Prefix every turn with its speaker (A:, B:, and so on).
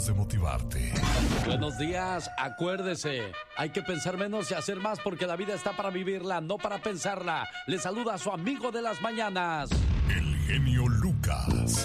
A: Tratamos de motivarte.
B: Buenos días, acuérdese, hay que pensar menos y hacer más porque la vida está para vivirla, no para pensarla. Le saluda a su amigo de las mañanas,
A: El genio Lucas.